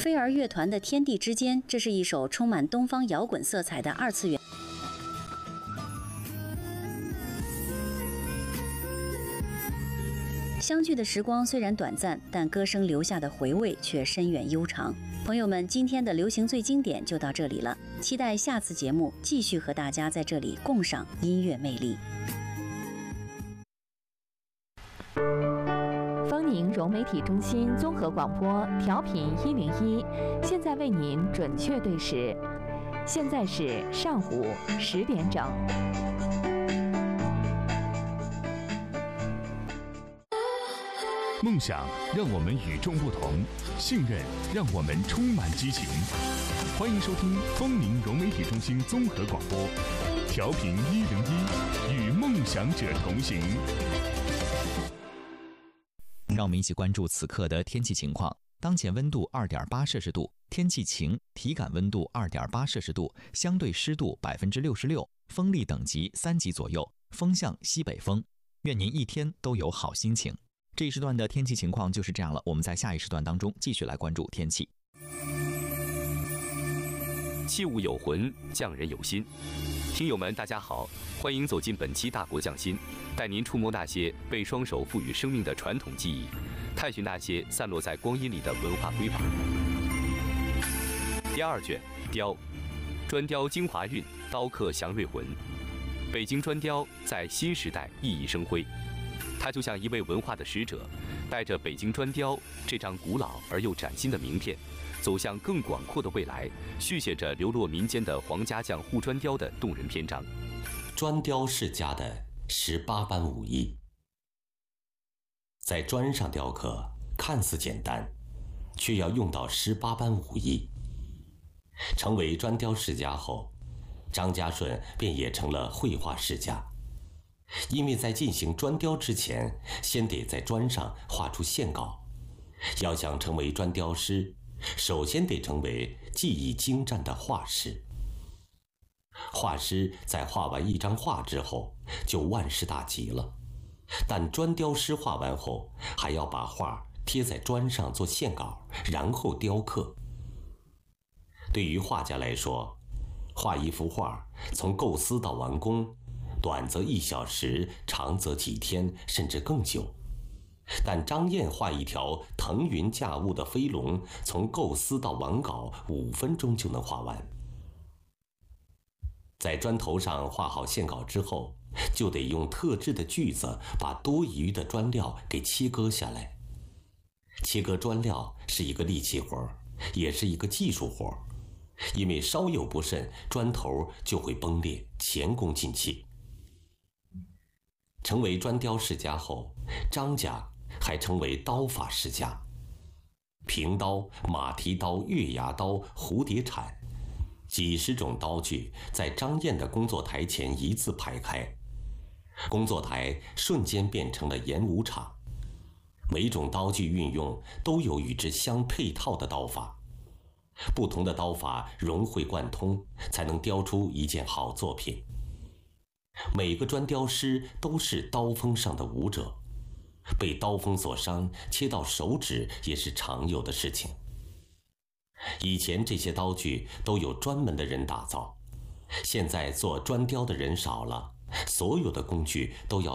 飞儿乐团的《天地之间》，这是一首充满东方摇滚色彩的二次元。相聚的时光虽然短暂，但歌声留下的回味却深远悠长。朋友们，今天的流行最经典就到这里了，期待下次节目继续和大家在这里共赏音乐魅力。 丰宁融媒体中心综合广播调频101，现在为您准确对时，现在是上午10点整。 梦想让我们与众不同，信任让我们充满激情。欢迎收听丰宁融媒体中心综合广播，调频101，与梦想者同行。 让我们一起关注此刻的天气情况。当前温度2.8摄氏度，天气晴，体感温度2.8摄氏度，相对湿度66%，风力等级3级左右，风向西北风。愿您一天都有好心情。这一时段的天气情况就是这样了，我们在下一时段当中继续来关注天气。 器物有魂，匠人有心。听友们大家好，欢迎走进本期大国匠心，带您触摸那些被双手赋予生命的传统技艺，探寻那些散落在光阴里的文化瑰宝。第2卷，雕，砖雕精华韵，刀刻祥瑞魂。北京砖雕在新时代熠熠生辉，它就像一位文化的使者，带着北京砖雕这张古老而又崭新的名片，走向更广阔的未来，续写着流落民间的黄家匠护砖雕的动人篇章。 砖雕世家的18般武艺，在砖上雕刻看似简单，却要用到18般武艺。成为砖雕世家后，张家顺便也成了绘画世家。因为在进行砖雕之前，先得在砖上画出线稿。要想成为砖雕师，首先得成为技艺精湛的画师。画师在画完一张画之后，就万事大吉了。但砖雕师画完后，还要把画贴在砖上做线稿，然后雕刻。对于画家来说，画一幅画，从构思到完工，短则1小时，长则几天，甚至更久。但张燕画一条腾云驾雾的飞龙，从构思到完稿5分钟就能画完。在砖头上画好线稿之后，就得用特制的锯子把多余的砖料给切割下来。切割砖料是一个力气活，也是一个技术活，因为稍有不慎，砖头就会崩裂，前功尽弃。成为砖雕世家后，张家还成为刀法世家。平刀、马蹄刀、月牙刀、蝴蝶铲，几十种刀具在张燕的工作台前一字排开，工作台瞬间变成了演武场。每种刀具运用都有与之相配套的刀法，不同的刀法融会贯通，才能雕出一件好作品。每个砖雕师都是刀锋上的武者，被刀锋所伤，切到手指也是常有的事情。以前这些刀具都有专门的人打造，现在做砖雕的人少了，所有的工具都要